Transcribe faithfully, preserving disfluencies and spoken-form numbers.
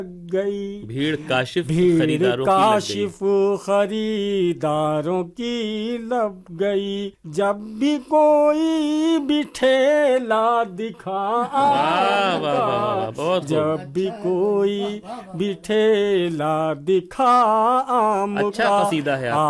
गई भीड़ काशिफ भीड़ खरीदारों की लग गई। काशिफ खरीदारों की लग गई। जब भी कोई भी ठेला दिखाएगा, वाह वाह वाह वाह वाह, बहुत खूब। जब भी कोई भी ठेला दिखा आम अच्छा का कसीदा है आपका।